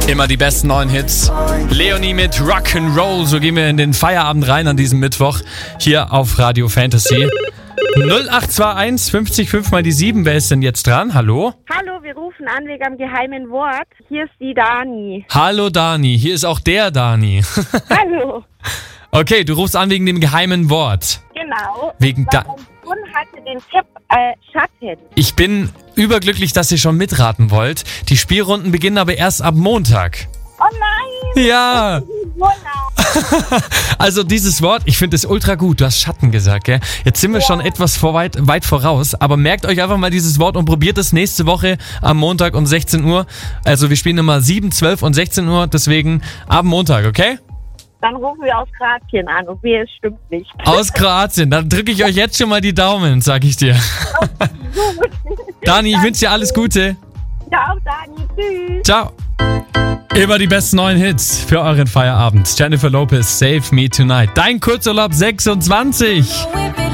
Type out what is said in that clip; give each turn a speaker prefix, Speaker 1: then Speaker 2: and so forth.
Speaker 1: Immer die besten neuen Hits. Leonie mit Rock'n'Roll. So gehen wir in den Feierabend rein an diesem Mittwoch hier auf Radio Fantasy. 0821 50 5 mal die 7. Wer ist denn jetzt dran? Hallo?
Speaker 2: Hallo, wir rufen an wegen einem geheimen Wort. Hier ist die Dani.
Speaker 1: Hallo Dani, hier ist auch der Dani.
Speaker 2: Hallo.
Speaker 1: Okay, du rufst an wegen dem geheimen Wort.
Speaker 2: Genau.
Speaker 1: Wegen
Speaker 2: Mein Sohn hatte den Tipp Schatten.
Speaker 1: Ich bin überglücklich, dass ihr schon mitraten wollt. Die Spielrunden beginnen aber erst ab Montag.
Speaker 2: Oh nein!
Speaker 1: Ja! Also dieses Wort, ich finde es ultra gut. Du hast Schatten gesagt, gell? Jetzt sind wir schon etwas weit voraus, aber merkt euch einfach mal dieses Wort und probiert es nächste Woche am Montag um 16 Uhr. Also wir spielen immer 7, 12 und 16 Uhr, deswegen ab Montag, okay?
Speaker 2: Dann rufen wir aus Kroatien an. Okay, es stimmt nicht.
Speaker 1: Aus Kroatien, dann drücke ich euch jetzt schon mal die Daumen, sag ich dir. Dani, ich wünsche dir alles Gute.
Speaker 2: Ciao, Dani. Tschüss.
Speaker 1: Ciao. Immer die besten neuen Hits für euren Feierabend. Jennifer Lopez, Save Me Tonight. Dein Kurzurlaub 26.